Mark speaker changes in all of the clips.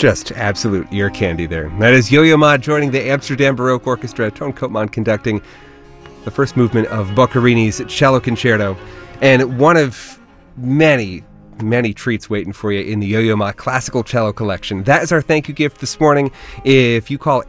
Speaker 1: Just absolute ear candy there. That is Yo-Yo Ma joining the Amsterdam Baroque Orchestra, Toon Koopman conducting the first movement of Boccherini's Cello Concerto. And one of many treats waiting for you in the Yo-Yo Ma Classical Cello Collection. That is our thank you gift this morning. If you call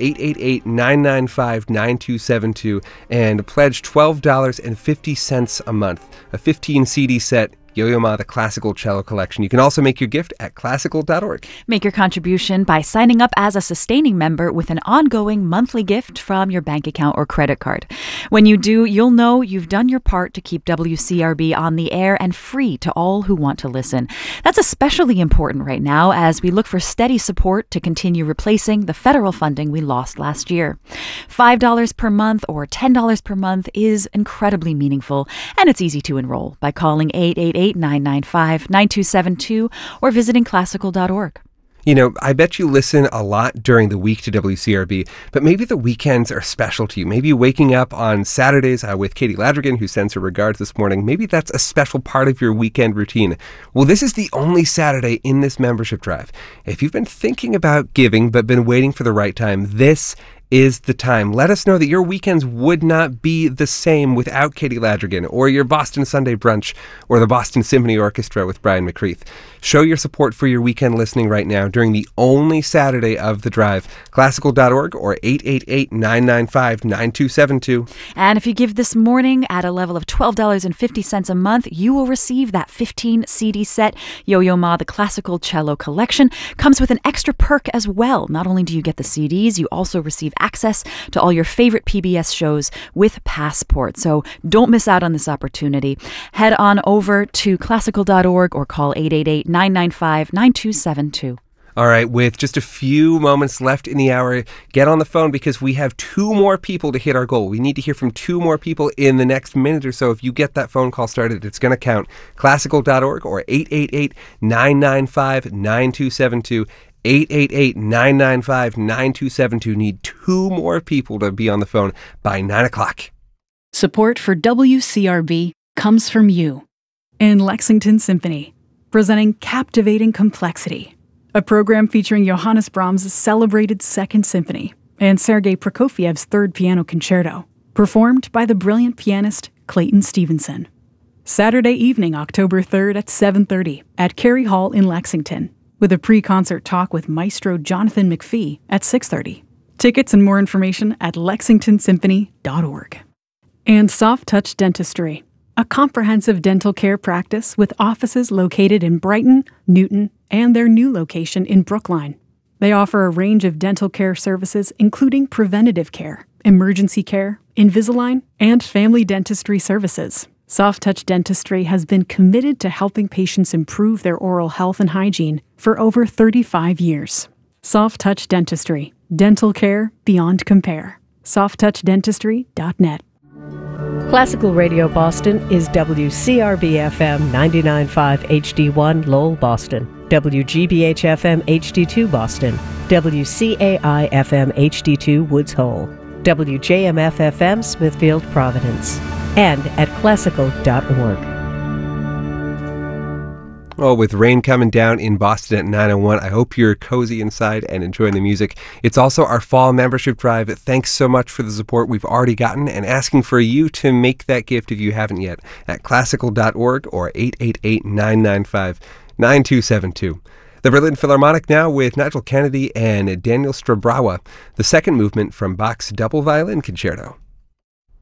Speaker 1: 888-995-9272 and pledge $12.50 a month, a 15 CD set, Yo-Yo Ma, the Classical Cello Collection. You can also make your gift at classical.org.
Speaker 2: Make your contribution by signing up as a sustaining member with an ongoing monthly gift from your bank account or credit card. When you do, you'll know you've done your part to keep WCRB on the air and free to all who want to listen. That's especially important right now as we look for steady support to continue replacing the federal funding we lost last year. $5 per month or $10 per month is incredibly meaningful, and it's easy to enroll by calling 888-995-9272 or visiting classical.org.
Speaker 1: You know, I bet you listen a lot during the week to WCRB, but maybe the weekends are special to you. Maybe waking up on Saturdays with Katie Ladrigan, who sends her regards this morning, maybe that's a special part of your weekend routine. Well, this is the only Saturday in this membership drive. If you've been thinking about giving but been waiting for the right time, this is the time. Let us know that your weekends would not be the same without Katie Ladrigan, or your Boston Sunday Brunch, or the Boston Symphony Orchestra with Brian McCreath. Show your support for your weekend listening right now during the only Saturday of the drive. Classical.org or 888-995-9272.
Speaker 2: And if you give this morning at a level of $12.50 a month, you will receive that 15 CD set, Yo-Yo Ma, the Classical Cello Collection. Comes with an extra perk as well. Not only do you get the CDs, you also receive access to all your favorite PBS shows with Passport. So don't miss out on this opportunity. Head on over to classical.org or call 888-995-9272.
Speaker 1: All right, with just a few moments left in the hour, get on the phone because we have 2 more people to hit our goal. We need to hear from 2 more people in the next minute or so. If you get that phone call started, it's going to count. Classical.org or 888-995-9272. 888-995-9272. Need 2 more people to be on the phone by 9 o'clock.
Speaker 3: Support for WCRB comes from you and Lexington Symphony, presenting Captivating Complexity, a program featuring Johannes Brahms' celebrated Second Symphony and Sergei Prokofiev's Third Piano Concerto, performed by the brilliant pianist Clayton Stevenson. Saturday evening, October 3rd at 7:30 at Cary Hall in Lexington, with a pre-concert talk with Maestro Jonathan McPhee at 6:30. Tickets and more information at lexingtonsymphony.org. And Soft Touch Dentistry, a comprehensive dental care practice with offices located in Brighton, Newton, and their new location in Brookline. They offer a range of dental care services, including preventative care, emergency care, Invisalign, and family dentistry services. Soft Touch Dentistry has been committed to helping patients improve their oral health and hygiene for over 35 years. Soft Touch Dentistry. Dental care beyond compare. softtouchdentistry.net.
Speaker 4: Classical Radio Boston is WCRB-FM 99.5 HD1 Lowell, Boston, WGBH-FM HD2 Boston, WCAI-FM HD2 Woods Hole, WJMF-FM Smithfield, Providence, and at classical.org.
Speaker 1: Oh, with rain coming down in Boston at 9:01, I hope you're cozy inside and enjoying the music. It's also our fall membership drive. Thanks so much for the support we've already gotten and asking for you to make that gift if you haven't yet at classical.org or 888-995-9272. The Berlin Philharmonic now with Nigel Kennedy and Daniel Strabrawa, the second movement from Bach's Double Violin Concerto.